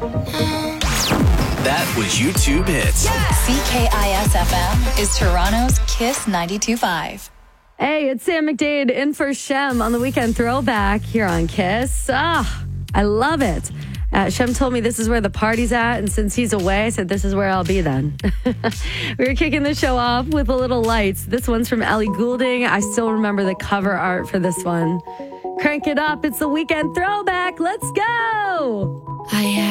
That was YouTube Hits. CKIS-FM is Toronto's Kiss 92.5. Hey, it's Sam McDade in for Shem on the Weekend Throwback here on Kiss. I love it. Shem told me this is where the party's at, and since he's away, I said this is where I'll be then. We were kicking the show off with a little lights. This one's from Ellie Goulding. I still remember the cover art for this one. Crank it up. It's the Weekend Throwback. Let's go.